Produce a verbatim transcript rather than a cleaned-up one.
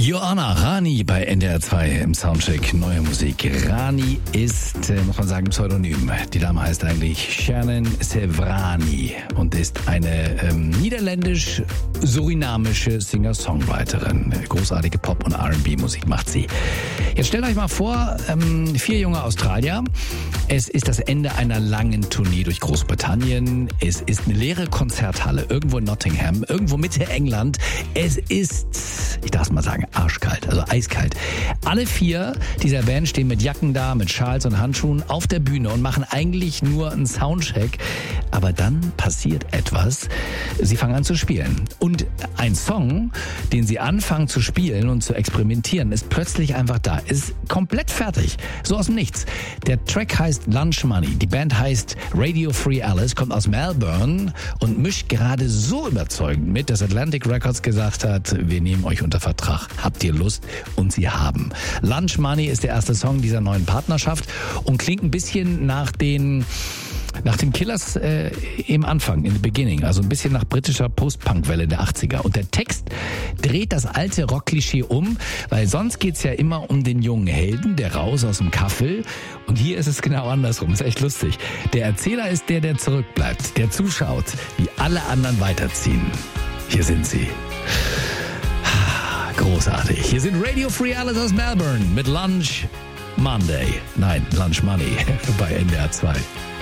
Joanna Rani bei N D R zwei im Soundcheck Neue Musik. Rani ist, äh, muss man sagen, Pseudonym. Die Dame heißt eigentlich Shannon Sevrani und ist eine ähm, niederländisch-surinamische Singer-Songwriterin. Großartige Pop- und R and B-Musik macht sie. Jetzt stellt euch mal vor, ähm, vier junge Australier. Es ist das Ende einer langen Tournee durch Großbritannien. Es ist eine leere Konzerthalle irgendwo in Nottingham, irgendwo Mitte England. Es ist, ich darf es mal sagen, arschkalt, also eiskalt. Alle vier dieser Band stehen mit Jacken da, mit Schals und Handschuhen auf der Bühne und machen eigentlich nur einen Soundcheck. Aber dann passiert etwas. Sie fangen an zu spielen. Und ein Song, den sie anfangen zu spielen und zu experimentieren, ist plötzlich einfach da. Ist komplett fertig. So aus dem Nichts. Der Track heißt Lunch Money. Die Band heißt Radio Free Alice, kommt aus Melbourne und mischt gerade so überzeugend mit, dass Atlantic Records gesagt hat, wir nehmen euch unter Vertrag. Habt ihr Lust? Und sie haben. Lunch Money ist der erste Song dieser neuen Partnerschaft und klingt ein bisschen nach den Nach den Killers äh, im Anfang, in the beginning, also ein bisschen nach britischer Post-Punk-Welle der achtziger. Und der Text dreht das alte Rock-Klischee um, weil sonst geht's ja immer um den jungen Helden, der raus aus dem Kaffel. Und hier ist es genau andersrum, ist echt lustig. Der Erzähler ist der, der zurückbleibt, der zuschaut, wie alle anderen weiterziehen. Hier sind sie. Großartig. Hier sind Radio Free Alice aus Melbourne mit Lunch Monday. Nein, Lunch Money bei N D R zwei.